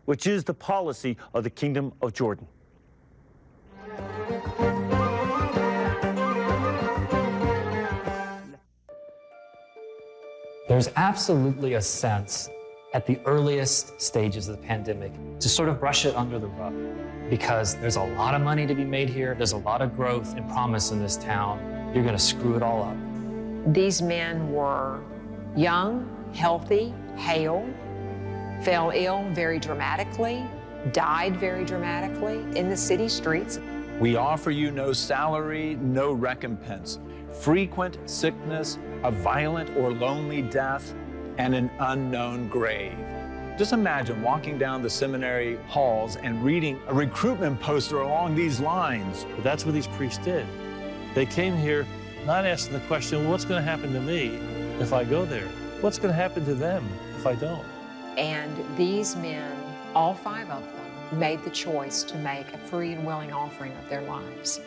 which is the policy of the Kingdom of Jordan. There's absolutely a sense at the earliest stages of the pandemic to sort of brush it under the rug, because there's a lot of money to be made here. There's a lot of growth and promise in this town. You're going to screw it all up. These men were young, healthy, hale, fell ill very dramatically, died very dramatically in the city streets. We offer you no salary, no recompense, frequent sickness, a violent or lonely death, and an unknown grave. Just imagine walking down the seminary halls and reading a recruitment poster along these lines. But that's what these priests did. They came here not asking the question, well, what's going to happen to me if I go there? What's going to happen to them if I don't? And these men, all 5 of them, made the choice to make a free and willing offering of their lives.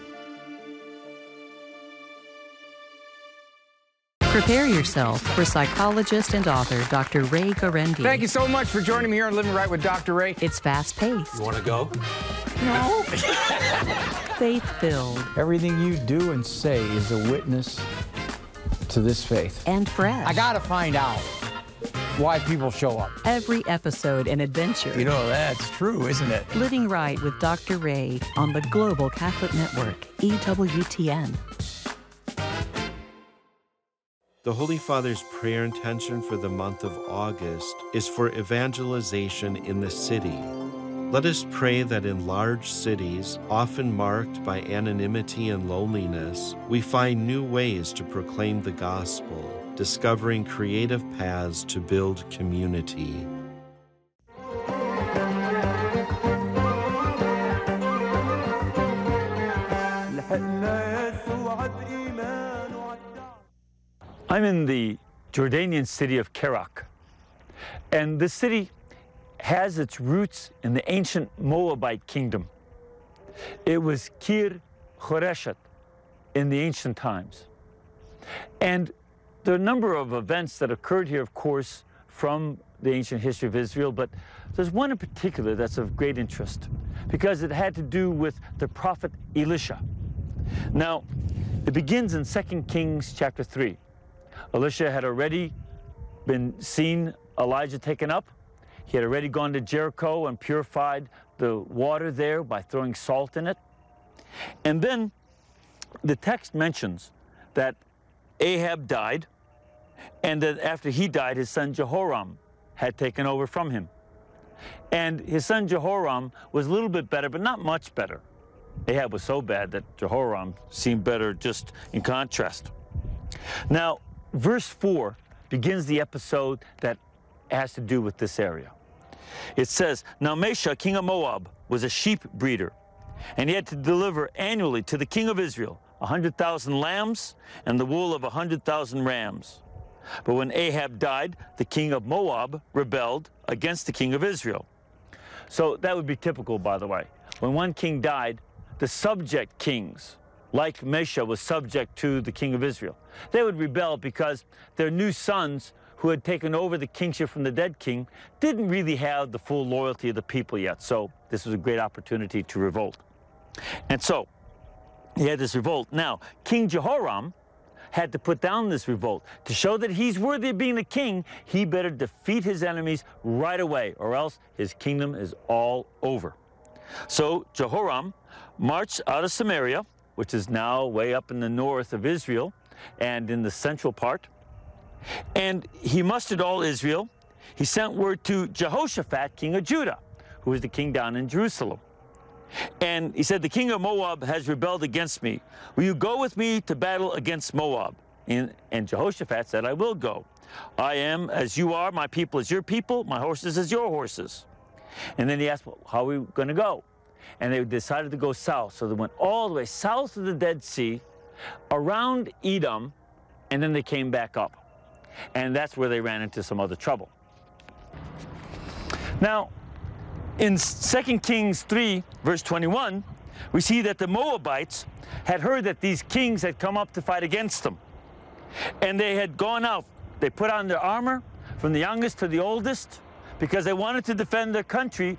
Prepare yourself for psychologist and author Dr. Ray Guarendi. Thank you so much for joining me here on Living Right with Dr. Ray. It's fast-paced. You want to go? No. Faith-filled. Everything you do and say is a witness to this faith. And fresh. I gotta find out why people show up. Every episode an adventure. You know, that's true, isn't it? Living Right with Dr. Ray on the Global Catholic Network, EWTN. The Holy Father's prayer intention for the month of August is for evangelization in the city. Let us pray that in large cities, often marked by anonymity and loneliness, we find new ways to proclaim the gospel, discovering creative paths to build community. I'm in the Jordanian city of Kerak, and this city has its roots in the ancient Moabite kingdom. It was Kir Horeshet in the ancient times. And there are a number of events that occurred here, of course, from the ancient history of Israel, but there's one in particular that's of great interest because it had to do with the prophet Elisha. Now, it begins in 2 Kings chapter 3. Elisha had already been seen Elijah taken up. He had already gone to Jericho and purified the water there by throwing salt in it. And then the text mentions that Ahab died, and that after he died, his son Jehoram had taken over from him. And his son Jehoram was a little bit better, but not much better. Ahab was so bad that Jehoram seemed better just in contrast. Now, verse 4 begins the episode that has to do with this area. It says, Now Mesha, king of Moab, was a sheep breeder, and he had to deliver annually to the king of Israel 100,000 lambs and the wool of 100,000 rams. But when Ahab died, the king of Moab rebelled against the king of Israel. So that would be typical, by the way. When one king died, the subject kings, like Mesha was subject to the king of Israel, they would rebel because their new sons who had taken over the kingship from the dead king didn't really have the full loyalty of the people yet. So this was a great opportunity to revolt. And so he had this revolt. Now, King Jehoram had to put down this revolt. To show that he's worthy of being the king, he better defeat his enemies right away, or else his kingdom is all over. So Jehoram marched out of Samaria, which is now way up in the north of Israel and in the central part, and he mustered all Israel. He sent word to Jehoshaphat, king of Judah, who was the king down in Jerusalem. And he said, the king of Moab has rebelled against me. Will you go with me to battle against Moab? And Jehoshaphat said, I will go. I am as you are, my people as your people, my horses as your horses. And then he asked, well, how are we going to go? And they decided to go south. So they went all the way south of the Dead Sea, around Edom, and then they came back up. And that's where they ran into some other trouble. Now, in 2 Kings 3, verse 21, we see that the Moabites had heard that these kings had come up to fight against them. And they had gone out. They put on their armor, from the youngest to the oldest, because they wanted to defend their country